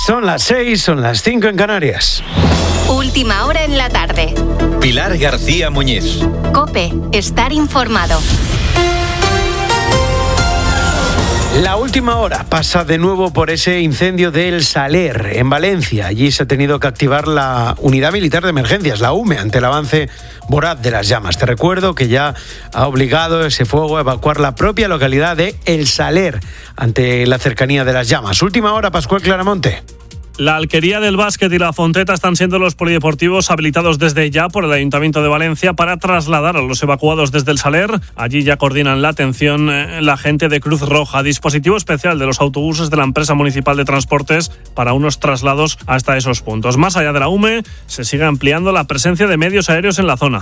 Son las 6, son las 5 en Canarias. Última hora en la tarde. Pilar García Muñiz. COPE, estar informado. La última hora pasa de nuevo por ese incendio del Saler, en Valencia. Allí se ha tenido que activar la Unidad Militar de Emergencias, la UME, ante el avance voraz de las llamas. Te recuerdo que ya ha obligado ese fuego a evacuar la propia localidad de El Saler ante la cercanía de las llamas. Última hora, Pascual Claramonte. La Alquería del Básquet y la Fonteta están siendo los polideportivos habilitados desde ya por el Ayuntamiento de Valencia para trasladar a los evacuados desde el Saler. Allí ya coordinan la atención la gente de Cruz Roja. Dispositivo especial de los autobuses de la empresa municipal de transportes para unos traslados hasta esos puntos. Más allá de la UME, se sigue ampliando la presencia de medios aéreos en la zona.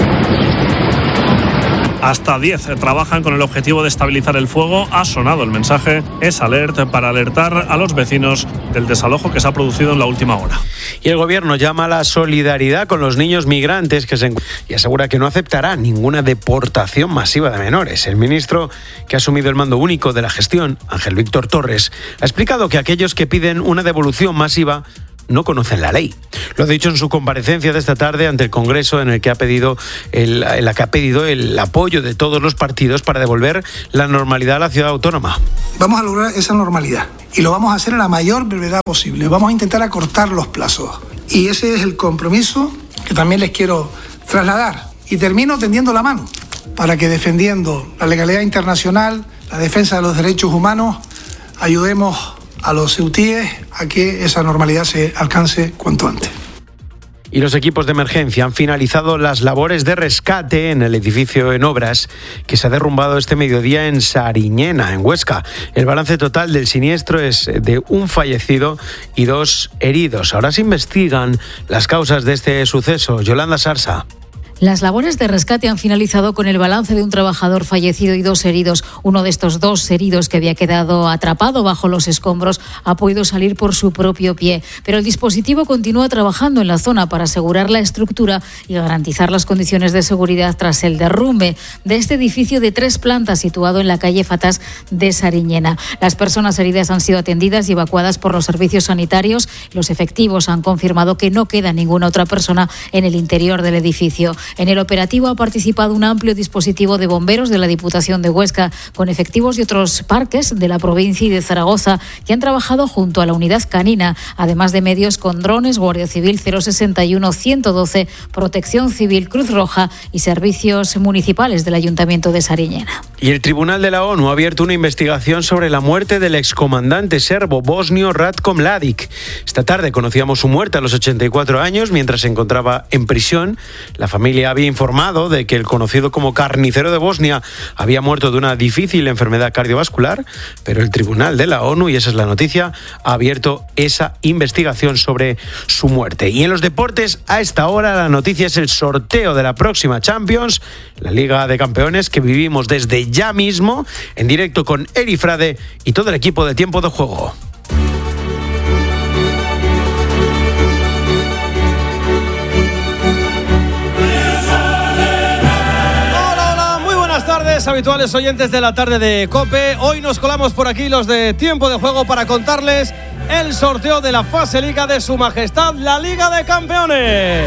Hasta 10 trabajan con el objetivo de estabilizar el fuego. Ha sonado el mensaje Es Alert para alertar a los vecinos del desalojo que se ha producido en la última hora. Y el gobierno llama a la solidaridad con los niños migrantes y asegura que no aceptará ninguna deportación masiva de menores. El ministro, que ha asumido el mando único de la gestión, Ángel Víctor Torres, ha explicado que aquellos que piden una devolución masiva no conocen la ley. Lo ha dicho en su comparecencia de esta tarde ante el Congreso, en la que ha pedido el apoyo de todos los partidos para devolver la normalidad a la ciudad autónoma. Vamos a lograr esa normalidad y lo vamos a hacer en la mayor brevedad posible. Vamos a intentar acortar los plazos y ese es el compromiso que también les quiero trasladar. Y termino tendiendo la mano para que, defendiendo la legalidad internacional, la defensa de los derechos humanos, ayudemos a los ceutíes a que esa normalidad se alcance cuanto antes. Y los equipos de emergencia han finalizado las labores de rescate en el edificio en obras que se ha derrumbado este mediodía en Sariñena, en Huesca. El balance total del siniestro es de un fallecido y 2 heridos. Ahora se investigan las causas de este suceso. Yolanda Sarsa. Las labores de rescate han finalizado con el balance de un trabajador fallecido y 2 heridos. Uno de estos 2 heridos, que había quedado atrapado bajo los escombros, ha podido salir por su propio pie. Pero el dispositivo continúa trabajando en la zona para asegurar la estructura y garantizar las condiciones de seguridad tras el derrumbe de este edificio de 3 plantas situado en la calle Fatás de Sariñena. Las personas heridas han sido atendidas y evacuadas por los servicios sanitarios. Los efectivos han confirmado que no queda ninguna otra persona en el interior del edificio. En el operativo ha participado un amplio dispositivo de bomberos de la Diputación de Huesca, con efectivos de otros parques de la provincia y de Zaragoza, que han trabajado junto a la unidad canina, además de medios con drones, Guardia Civil 061 112, Protección Civil, Cruz Roja y servicios municipales del Ayuntamiento de Sariñena. Y el Tribunal de la ONU ha abierto una investigación sobre la muerte del excomandante serbo bosnio Ratko Mladic. Esta tarde conocíamos su muerte a los 84 años mientras se encontraba en prisión. La familia había informado de que el conocido como carnicero de Bosnia había muerto de una difícil enfermedad cardiovascular, pero el Tribunal de la ONU, y esa es la noticia, ha abierto esa investigación sobre su muerte. Y en los deportes, a esta hora, la noticia es el sorteo de la próxima Champions, la Liga de Campeones, que vivimos desde ya mismo, en directo con Eri Frade y todo el equipo de Tiempo de Juego. Habituales oyentes de la tarde de COPE, hoy nos colamos por aquí los de Tiempo de Juego para contarles el sorteo de la fase Liga de Su Majestad, la Liga de Campeones.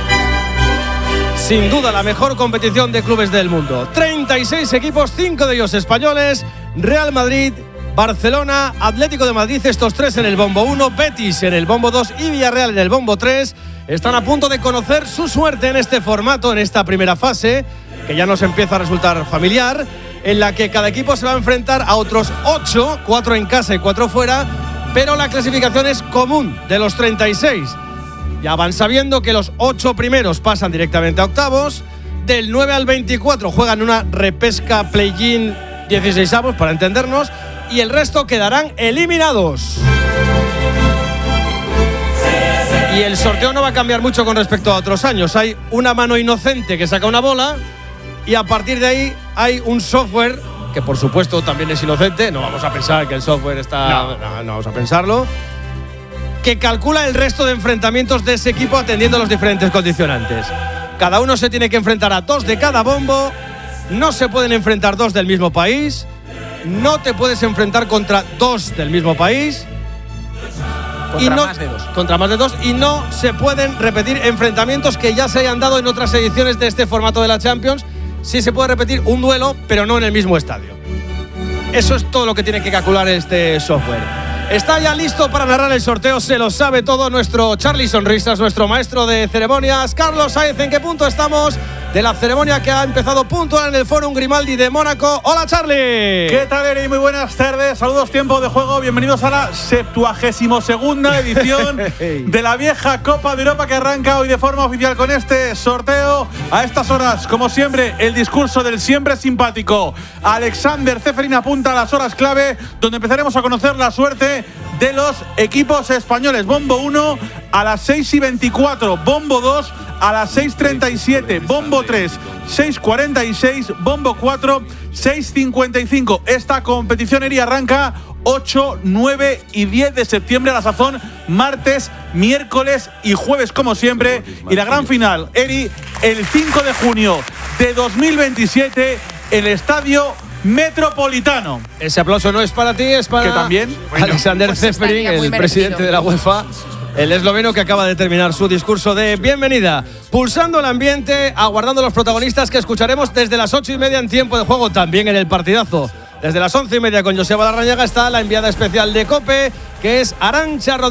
Sin duda la mejor competición de clubes del mundo. 36 equipos, 5 de ellos españoles: Real Madrid, Barcelona, Atlético de Madrid, estos 3 en el bombo 1, Betis en el bombo 2 y Villarreal en el bombo 3. Están a punto de conocer su suerte en este formato, en esta primera fase, que ya nos empieza a resultar familiar, en la que cada equipo se va a enfrentar a otros 8, 4 en casa y 4 fuera, pero la clasificación es común de los 36. Ya van sabiendo que los 8 primeros pasan directamente a octavos, del 9 al 24 juegan una repesca play-in 16avos, para entendernos, y el resto quedarán eliminados. Y el sorteo no va a cambiar mucho con respecto a otros años. Hay una mano inocente que saca una bola, y a partir de ahí hay un software que por supuesto también es inocente. No vamos a pensar que el software está... No vamos a pensarlo. Que calcula el resto de enfrentamientos de ese equipo atendiendo a los diferentes condicionantes. Cada uno se tiene que enfrentar a 2 de cada bombo. No se pueden enfrentar 2 del mismo país. No te puedes enfrentar contra 2 del mismo país. Contra más de dos. Y no se pueden repetir enfrentamientos que ya se hayan dado en otras ediciones de este formato de la Champions. Sí se puede repetir un duelo, pero no en el mismo estadio. Eso es todo lo que tiene que calcular este software. Está ya listo para narrar el sorteo, se lo sabe todo nuestro Charly Sonrisas, nuestro maestro de ceremonias. Carlos Sainz, ¿en qué punto estamos de la ceremonia que ha empezado puntual en el Fórum Grimaldi de Mónaco? Hola, Charly. ¿Qué tal, Eri? Muy buenas tardes, saludos, tiempo de juego. Bienvenidos a la 72ª edición de la vieja Copa de Europa, que arranca hoy de forma oficial con este sorteo. A estas horas, como siempre, el discurso del siempre simpático Alexander Ceferín apunta a las horas clave, donde empezaremos a conocer la suerte de los equipos españoles. Bombo 1 a las 6:24, Bombo 2 a las 6:37, Bombo 3 6:46, Bombo 4 6:55. Esta competición, Eri, arranca 8, 9 y 10 de septiembre a la sazón, martes, miércoles y jueves, como siempre. Y la gran final, Eri, el 5 de junio de 2027, el Estadio Metropolitano. Ese aplauso no es para ti, es para que también Alexander Ceferín, el presidente de la UEFA, el esloveno, que acaba de terminar su discurso de bienvenida, pulsando el ambiente, aguardando a los protagonistas que escucharemos desde las 8:30 en tiempo de juego, también en el partidazo. Desde las 11:30 con Joseba Larrañaga está la enviada especial de COPE, que es Arantxa Rodríguez.